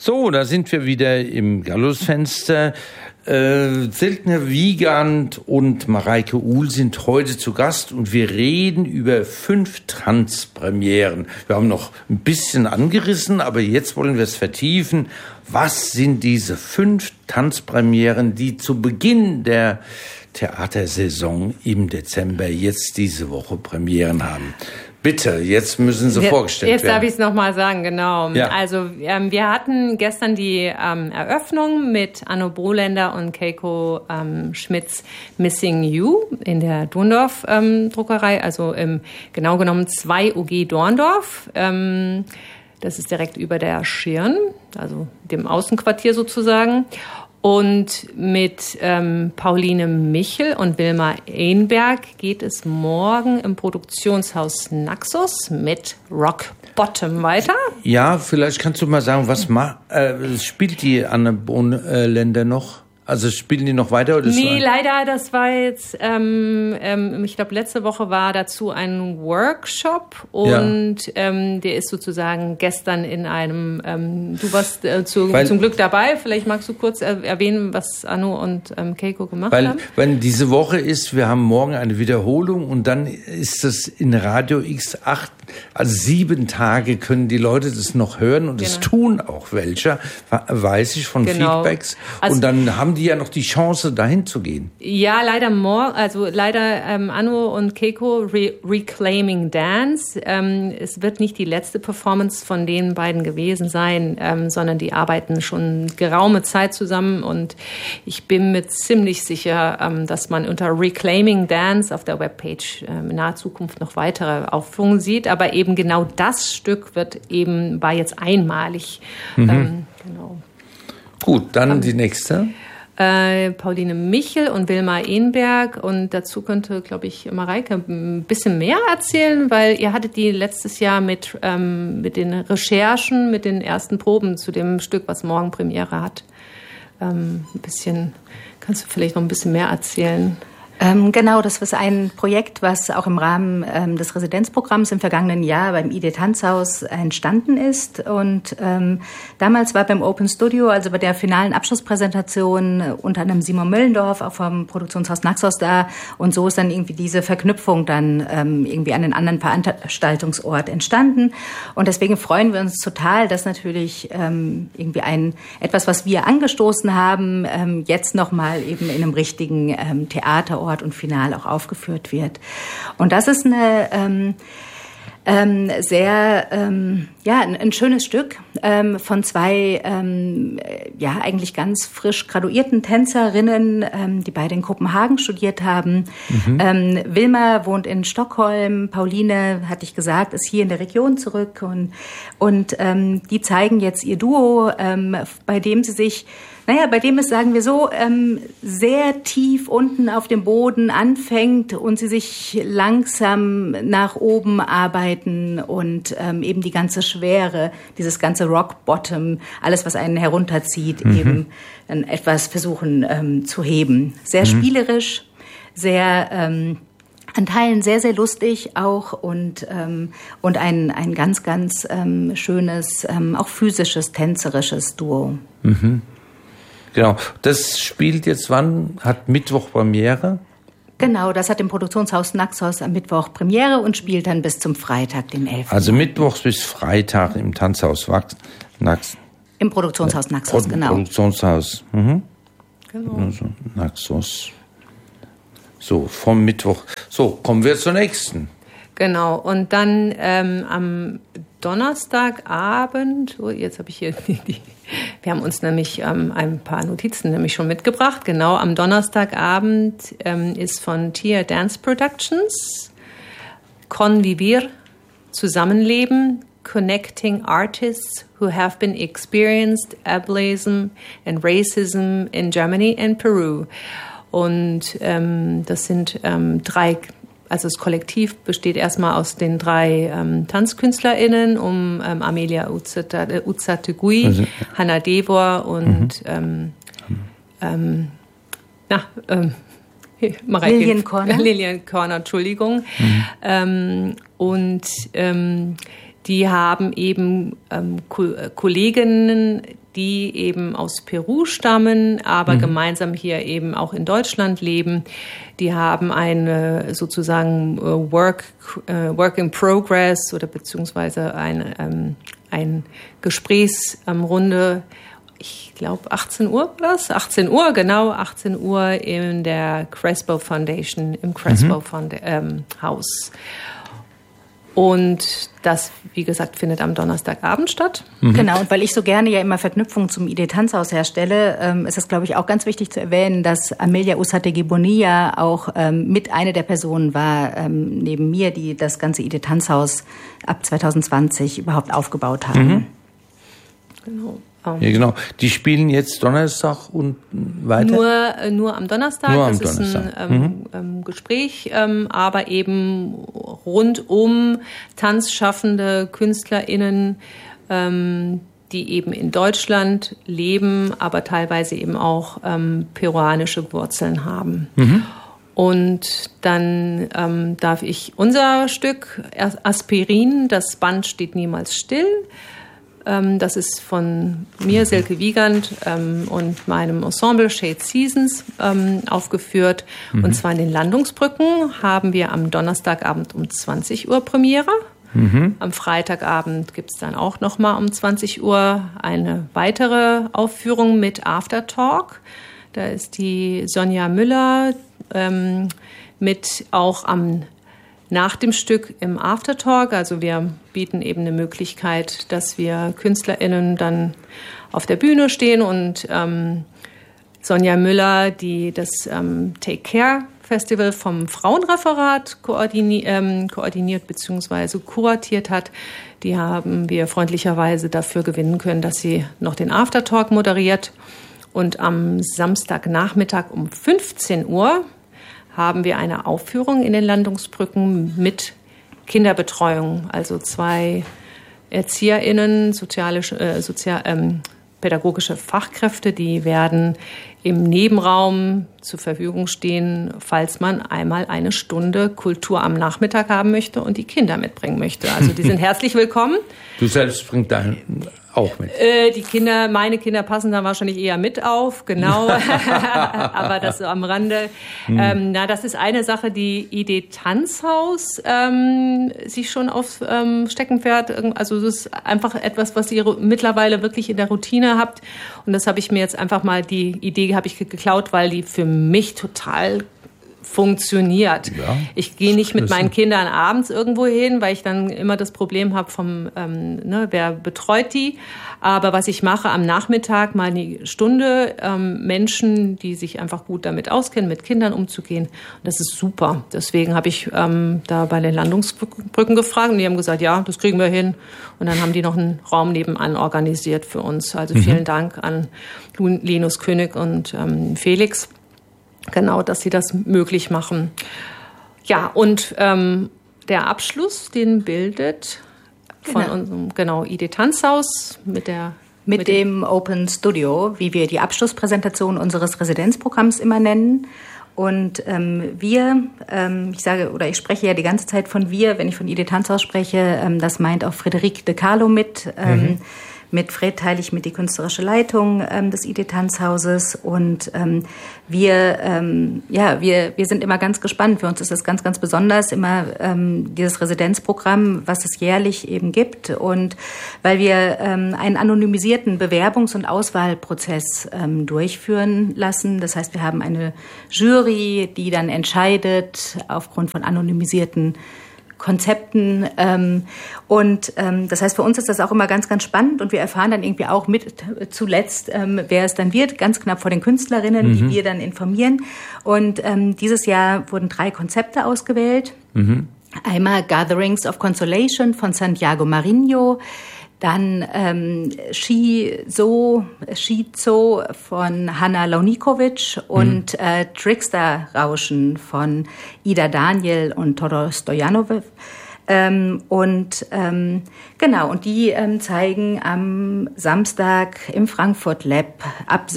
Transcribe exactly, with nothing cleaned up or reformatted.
So, da sind wir wieder im Gallusfenster. Äh, Zeltner Wiegand und Mareike Uhl sind heute zu Gast und wir reden über fünf Tanzpremieren. Wir haben noch ein bisschen angerissen, aber jetzt wollen wir es vertiefen. Was sind diese fünf Tanzpremieren, die zu Beginn der Theatersaison im Dezember jetzt diese Woche Premieren haben? Bitte, jetzt müssen sie jetzt, vorgestellt jetzt werden. Jetzt darf ich es nochmal sagen, genau. Ja. Also ähm, wir hatten gestern die ähm, Eröffnung mit Anno Bohländer und Keiko ähm, Schmidts Missing You in der Dorndorf ähm, Druckerei, also im genau genommen zwei U G Dorndorf. Ähm, das ist direkt über der Schirn, also dem Außenquartier sozusagen. Und mit ähm, Pauline Michel und Wilma Ehnberg geht es morgen im Produktionshaus Naxos mit Rock Bottom weiter. Ja, vielleicht kannst du mal sagen, was ma- äh, spielt die Anne Bohländer noch? Also spielen die noch weiter? Oder nee, so leider, das war jetzt, ähm, ähm, ich glaube, letzte Woche war dazu ein Workshop und ja. ähm, der ist sozusagen gestern in einem, ähm, du warst äh, zu, weil, zum Glück dabei, vielleicht magst du kurz er- erwähnen, was Anno und ähm, Keiko gemacht weil, haben. Weil diese Woche ist, wir haben morgen eine Wiederholung und dann ist es in Radio X acht, also sieben Tage können die Leute das noch hören und es genau. tun auch welche, weiß ich von genau. Feedbacks also, und dann haben die ja noch die Chance, dahin zu gehen. Ja, leider morgen, also leider ähm, Anno und Keiko Re- Reclaiming Dance. Ähm, es wird nicht die letzte Performance von den beiden gewesen sein, ähm, sondern die arbeiten schon geraume Zeit zusammen und ich bin mir ziemlich sicher, ähm, dass man unter Reclaiming Dance auf der Webpage ähm, in naher Zukunft noch weitere Aufführungen sieht, aber eben genau das Stück wird eben, war jetzt einmalig. Mhm. Ähm, genau. Gut, dann um, die nächste. Äh, Pauline Michel und Wilma Ehnberg und dazu könnte, glaube ich, Mareike ein bisschen mehr erzählen, weil ihr hattet die letztes Jahr mit, ähm, mit den Recherchen, mit den ersten Proben zu dem Stück, was morgen Premiere hat. Ähm, ein bisschen, kannst du vielleicht noch ein bisschen mehr erzählen? Ähm, genau, das ist ein Projekt, was auch im Rahmen ähm, des Residenzprogramms im vergangenen Jahr beim I D Tanzhaus entstanden ist. Und ähm, damals war beim Open Studio, also bei der finalen Abschlusspräsentation, äh, unter anderem Simon Möllendorf, auch vom Produktionshaus Naxos da. Und so ist dann irgendwie diese Verknüpfung dann ähm, irgendwie an einen anderen Veranstaltungsort entstanden. Und deswegen freuen wir uns total, dass natürlich ähm, irgendwie ein etwas, was wir angestoßen haben, ähm, jetzt nochmal eben in einem richtigen ähm, Theaterort und final auch aufgeführt wird. Und das ist eine ähm, ähm, sehr, ähm, ja, ein, ein schönes Stück ähm, von zwei, ähm, ja, eigentlich ganz frisch graduierten Tänzerinnen, ähm, die beide in Kopenhagen studiert haben. Mhm. Ähm, Wilma wohnt in Stockholm, Pauline, hatte ich gesagt, ist hier in der Region zurück und, und ähm, die zeigen jetzt ihr Duo, ähm, bei dem sie sich Naja, bei dem es, sagen wir so, ähm, sehr tief unten auf dem Boden anfängt und sie sich langsam nach oben arbeiten und ähm, eben die ganze Schwere, dieses ganze Rock Bottom, alles, was einen herunterzieht, mhm. eben dann etwas versuchen ähm, zu heben. Sehr mhm. spielerisch, sehr ähm, an Teilen sehr, sehr lustig auch und, ähm, und ein, ein ganz, ganz ähm, schönes, ähm, auch physisches, tänzerisches Duo. Mhm. Genau, das spielt jetzt wann? Hat Mittwoch Premiere? Genau, das hat im Produktionshaus Naxos am Mittwoch Premiere und spielt dann bis zum Freitag, den elften Also Mittwochs bis Freitag im Tanzhaus Wachs, Nax. Im Produktionshaus Naxos, Pro- genau. Produktionshaus, mhm. Genau. Also, Naxos. So, vom Mittwoch. So, kommen wir zur nächsten. Genau, und dann ähm, am Donnerstagabend, oh, jetzt habe ich hier die, die, wir haben uns nämlich ähm, ein paar Notizen nämlich schon mitgebracht. Genau, am Donnerstagabend ähm, ist von Tia Dance Productions Convivir, Zusammenleben, Connecting Artists who have been experienced ableism and racism in Germany and Peru. Und ähm, das sind ähm, drei. Also das Kollektiv besteht erstmal aus den drei ähm, TanzkünstlerInnen, um ähm, Amelia Utsategui, also, Hanna Devor und mhm. ähm, ähm, na, ähm, Mareike, Lilian Corner. Lilian Corner, Entschuldigung. Mhm. Ähm, und ähm, die haben eben ähm, Ko- Kolleginnen, die eben aus Peru stammen, aber mhm. gemeinsam hier eben auch in Deutschland leben. Die haben eine sozusagen Work, uh, Work in Progress oder beziehungsweise eine, ähm, ein Gesprächsrunde, ich glaube achtzehn Uhr war das? achtzehn Uhr, genau, achtzehn Uhr in der Crespo Foundation, im Crespo mhm. Founda- ähm, Haus. Und das, wie gesagt, findet am Donnerstagabend statt. Mhm. Genau, und weil ich so gerne ja immer Verknüpfungen zum I D Tanzhaus herstelle, ähm, ist es, glaube ich, auch ganz wichtig zu erwähnen, dass Amelia Usategui Bonilla auch ähm, mit eine der Personen war, ähm, neben mir, die das ganze I D Tanzhaus ab zwanzig zwanzig überhaupt aufgebaut haben. Mhm. Genau. Ja, genau. Die spielen jetzt Donnerstag und weiter? Nur, nur am Donnerstag. Nur am das Donnerstag. ist ein ähm, mhm. Gespräch, ähm, aber eben rund um tanzschaffende KünstlerInnen, ähm, die eben in Deutschland leben, aber teilweise eben auch ähm, peruanische Wurzeln haben. Mhm. Und dann ähm, darf ich unser Stück Aspirin, das Band steht niemals still. Das ist von mir, Silke Wiegand, ähm, und meinem Ensemble Shade Seasons ähm, aufgeführt. Mhm. Und zwar in den Landungsbrücken haben wir am Donnerstagabend um zwanzig Uhr Premiere. Mhm. Am Freitagabend gibt es dann auch nochmal um zwanzig Uhr eine weitere Aufführung mit Aftertalk. Da ist die Sonja Müller ähm, mit auch am nach dem Stück im Aftertalk. Also wir bieten eben eine Möglichkeit, dass wir KünstlerInnen dann auf der Bühne stehen und ähm, Sonja Müller, die das ähm, Take Care Festival vom Frauenreferat koordini- ähm, koordiniert bzw. kuratiert hat, die haben wir freundlicherweise dafür gewinnen können, dass sie noch den Aftertalk moderiert. Und am Samstagnachmittag um fünfzehn Uhr haben wir eine Aufführung in den Landungsbrücken mit Kinderbetreuung, also zwei ErzieherInnen, soziale, äh, sozial, ähm, pädagogische Fachkräfte, die werden im Nebenraum zur Verfügung stehen, falls man einmal eine Stunde Kultur am Nachmittag haben möchte und die Kinder mitbringen möchte. Also die sind herzlich willkommen. Du selbst bringst da auch mit? Äh, die Kinder, meine Kinder passen da wahrscheinlich eher mit auf, genau. Aber das so am Rande. Hm. Ähm, na, das ist eine Sache, die I D Tanzhaus ähm, sich schon auf ähm, Steckenpferd, also das ist einfach etwas, was ihr mittlerweile wirklich in der Routine habt. Und das habe ich mir jetzt einfach mal, die Idee habe ich geklaut, weil die für mich total funktioniert. Ja, ich gehe nicht mit meinen Kindern abends irgendwo hin, weil ich dann immer das Problem habe vom, ähm, ne, wer betreut die. Aber was ich mache am Nachmittag, mal eine Stunde ähm, Menschen, die sich einfach gut damit auskennen, mit Kindern umzugehen. Und das ist super. Deswegen habe ich ähm, da bei den Landungsbrücken gefragt und die haben gesagt, ja, das kriegen wir hin. Und dann haben die noch einen Raum nebenan organisiert für uns. Also mhm. vielen Dank an Linus König und ähm, Felix. Genau, dass sie das möglich machen. Ja, und ähm, der Abschluss, den bildet von genau. unserem genau I D Tanzhaus mit der mit, mit dem Open Studio, wie wir die Abschlusspräsentation unseres Residenzprogramms immer nennen. Und ähm, wir, ähm, ich sage oder ich spreche ja die ganze Zeit von wir, wenn ich von I D Tanzhaus spreche, ähm, das meint auch Frédéric de Carlo mit. Ähm, mhm. Mit Fred teile ich mit die künstlerische Leitung ähm, des I D Tanzhauses und ähm, wir, ähm, ja, wir, wir sind immer ganz gespannt. Für uns ist es ganz, ganz besonders immer ähm, dieses Residenzprogramm, was es jährlich eben gibt und weil wir ähm, einen anonymisierten Bewerbungs- und Auswahlprozess ähm, durchführen lassen. Das heißt, wir haben eine Jury, die dann entscheidet aufgrund von anonymisierten Konzepten ähm, und ähm, das heißt, für uns ist das auch immer ganz, ganz spannend und wir erfahren dann irgendwie auch mit zuletzt, ähm, wer es dann wird, ganz knapp vor den Künstlerinnen, mhm. die wir dann informieren. Und ähm, dieses Jahr wurden drei Konzepte ausgewählt. Mhm. Einmal Gatherings of Consolation von Santiago Marinho, dann ähm, Shizo, Shizo von Hanna Launikovic und mhm. äh, Trickster-Rauschen von Ida Daniel und Todor Stojanovic. Ähm, und ähm, genau, und die ähm, zeigen am Samstag im Frankfurt Lab ab